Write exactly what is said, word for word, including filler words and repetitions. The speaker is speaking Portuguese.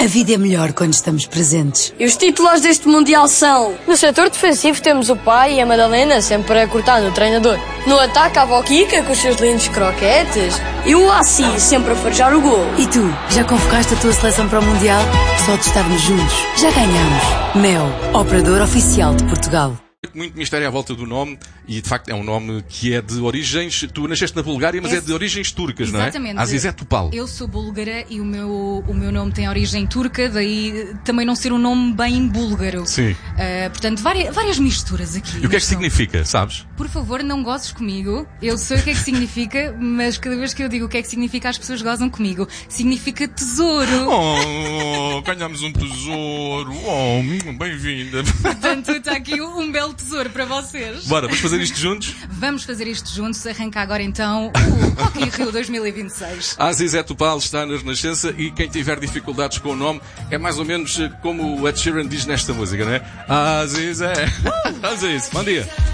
A vida é melhor quando estamos presentes. E os titulares deste Mundial são... No setor defensivo temos o pai e a Madalena sempre a cortar no treinador. No ataque a avó Kika com os seus lindos croquetes. E o Assi sempre a farejar o gol. E tu, já convocaste a tua seleção para o Mundial? Só de estarmos juntos, já ganhamos. Mel, operador oficial de Portugal. Muito mistério à volta do nome, e de facto é um nome que é de origens... Tu nasceste na Bulgária, mas é, é de origens turcas, exatamente. Não é? Azizé Topal. Eu sou búlgara e o meu, o meu nome tem origem turca, daí também não ser um nome bem búlgaro. Sim. Uh, portanto, várias, várias misturas aqui. E o que é que significa, sabes? Por favor, não gozes comigo. Eu sei o que é que significa, mas cada vez que eu digo o que é que significa, as pessoas gozam comigo. Significa tesouro. Oh, ganhamos um tesouro. Oh, bem-vinda. Portanto, está aqui um belo tesouro para vocês. Bora, vamos fazer isto juntos? Vamos fazer isto juntos. Arranca agora então o Rock in Rio dois mil e vinte e seis. A Azizé Topal está na Renascença e quem tiver dificuldades com o nome é mais ou menos como o Ed Sheeran diz nesta música, não é? Azizé. Uh! Aziz, bom dia.